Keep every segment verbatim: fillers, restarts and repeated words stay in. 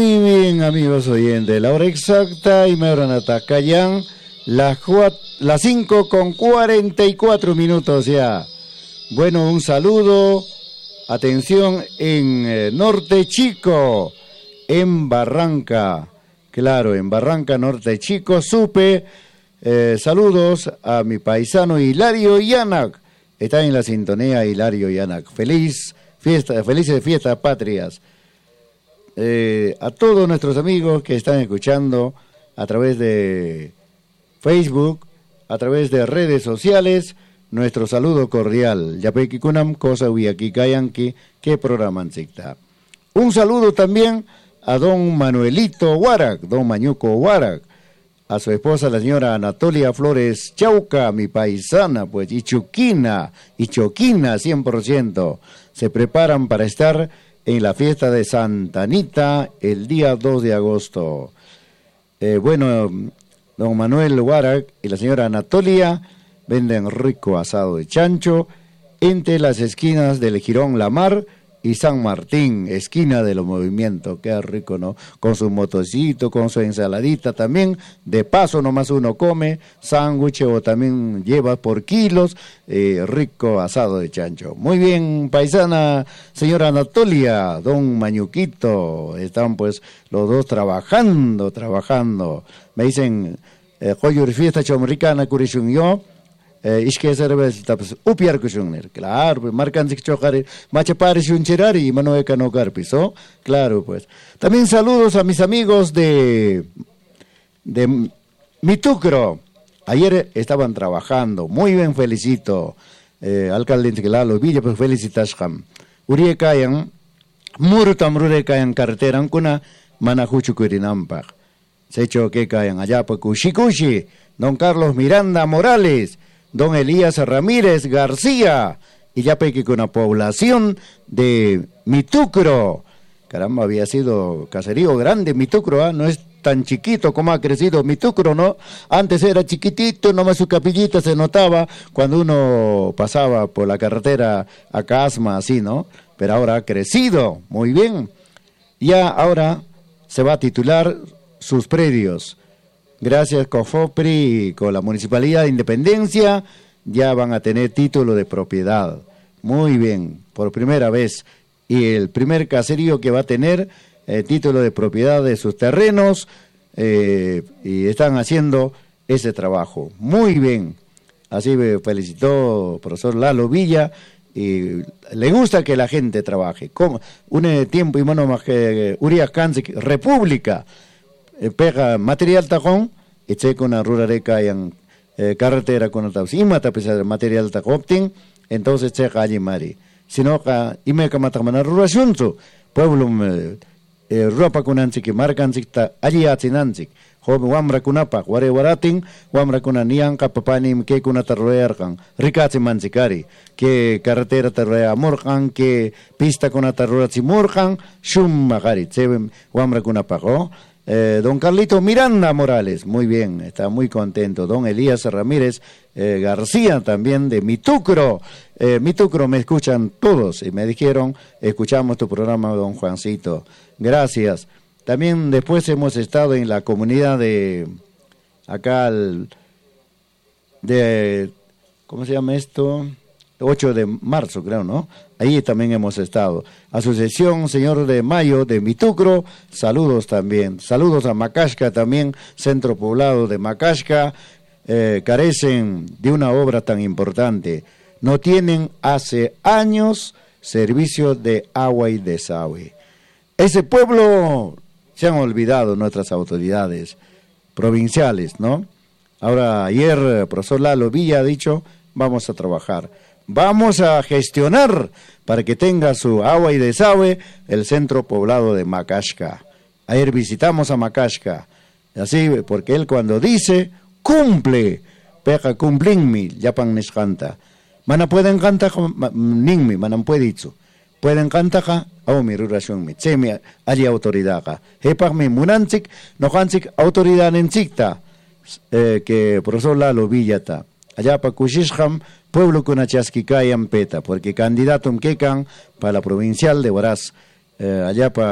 Muy bien, amigos oyentes, la hora exacta y me habrán atacado las, las cinco con cuarenta y cuatro minutos ya. Bueno, un saludo, atención en eh, Norte Chico, en Barranca, claro, en Barranca Norte Chico, supe, eh, saludos a mi paisano Hilario Yanac, está en la sintonía Hilario Yanac, feliz fiesta, felices fiestas patrias. Eh, a todos nuestros amigos que están escuchando a través de Facebook, a través de redes sociales, nuestro saludo cordial. Yapekikunam cosa Uyakikayanki, que programan sikta. Un saludo también a don Manuelito Huarac, don Mañuco Huarac, a su esposa la señora Anatolia Flores Chauca, mi paisana, pues, y Chuquina, y Choquina cien por ciento, se preparan para estar en la fiesta de Santa Anita el día dos de agosto. Eh, bueno, don Manuel Huarac y la señora Anatolia venden rico asado de chancho entre las esquinas del Jirón La Mar y San Martín, esquina de los movimientos. Qué rico, ¿no? Con su motocito, con su ensaladita también. De paso nomás uno come sándwich o también lleva por kilos eh, rico asado de chancho. Muy bien, paisana, señora Anatolia, don Mañuquito. Están pues los dos trabajando, trabajando. Me dicen, Joyur fiesta chomricana curishun yo. Es que cerveza pues upiar kushunner, claro, pues marcan si chocare, macha pares un cherari y manoeca no carpiso, claro pues. También saludos a mis amigos de de Mitucro. Ayer estaban trabajando, muy bien, felicito. Eh, alcalde de Lalo Villa, pues felicitasham. Urie kayan, murutam rure kayan carretera kuna manajuchu kurinampak. Se hecho que kayan allá pues kushi kushi, don Carlos Miranda Morales, don Elías Ramírez García, y ya peque con la población de Mitucro. Caramba, había sido caserío grande Mitucro, ¿eh? No es tan chiquito como ha crecido Mitucro, ¿no? Antes era chiquitito, nomás su capillita se notaba cuando uno pasaba por la carretera a Casma, así, ¿no? Pero ahora ha crecido, muy bien. Ya ahora se va a titular sus predios. Gracias Cofopri y con la Municipalidad de Independencia ya van a tener título de propiedad. Muy bien, por primera vez. Y el primer caserío que va a tener eh, título de propiedad de sus terrenos eh, y están haciendo ese trabajo. Muy bien. Así me felicitó el profesor Lalo Villa y le gusta que la gente trabaje. Como un tiempo y mano más que Urias Kansik, República. Pega material tajón, eché con una rurareca en eh, carretera con el y mata pesar material tajopting, entonces eché allí mari. Si no, y me camataman ruración, pueblo eh, ropa con anzik, marcan allí atzinanzik, joven wamra kunapa, ware warating, wamra kunanian, capapanim, que kuna tarroerkan, ricatzi manzicari, que carretera tarroea morjan, que pista con atarroazi morjan, shum magari, tseben wamra kunapa, ¿oh? Eh, don Carlito Miranda Morales, muy bien, está muy contento. Don Elías Ramírez eh, García también de Mitucro. Eh, Mitucro me escuchan todos y me dijeron, escuchamos tu programa, don Juancito. Gracias. También después hemos estado en la comunidad de acá, el, de, ¿cómo se llama esto? ocho de marzo, creo, ¿no? Ahí también hemos estado. Asociación Señor de Mayo de Mitucro, saludos también. Saludos a Macashca también, centro poblado de Macashca. Eh, carecen de una obra tan importante. No tienen hace años servicio de agua y desagüe. Ese pueblo se han olvidado nuestras autoridades provinciales, ¿no? Ahora, ayer el profesor Lalo Villa ha dicho, vamos a trabajar. Vamos a gestionar para que tenga su agua y desagüe el centro poblado de Macashca. Ayer visitamos a Macashca, así porque él cuando dice, cumple, peja cumplinmi, yapan nishkanta. Mana pueden cantar, ningmi, manan puede dicho. Pueden cantar, au mi ruración mi, tsemi allí autoridad. Hepagmi munanchik, no hanchik autoridad nenchikta, eh, que profesor Lalo Villata. Allá pa Kushisham, pueblo con Achasquicayan Peta, porque candidato Mquecan para la provincial de Huaraz, eh, allá para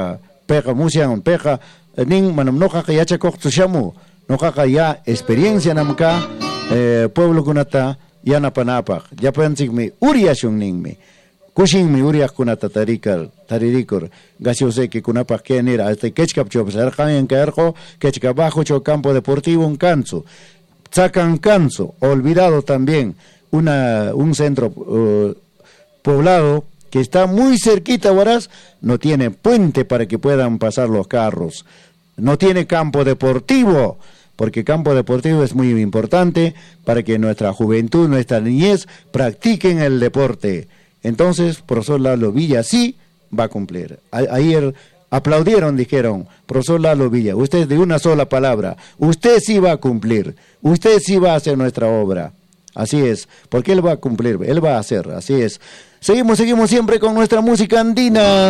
peja musian peja nin manam noqa yacha koqtushamu noqa ya experiencia namka eh, pueblo kunata yanapanapaq yapanchikmi uriashun ninmi kushinmi uriaq kunata tarikal taririkor gaseoseki kunapaq kenira hasta kechkapcho sarqan kaerqo kechkabajo cho campo deportivo un canso sacan canso olvidado también una un centro uh, poblado que está muy cerquita, Huaraz, no tiene puente para que puedan pasar los carros, no tiene campo deportivo, porque campo deportivo es muy importante para que nuestra juventud, nuestra niñez practiquen el deporte. Entonces, profesor Lalo Villa sí va a cumplir. A- ayer aplaudieron, dijeron, profesor Lalo Villa, usted de una sola palabra, usted sí va a cumplir, usted sí va a hacer nuestra obra. Así es, porque él va a cumplir, él va a hacer, así es. Seguimos, seguimos siempre con nuestra música andina.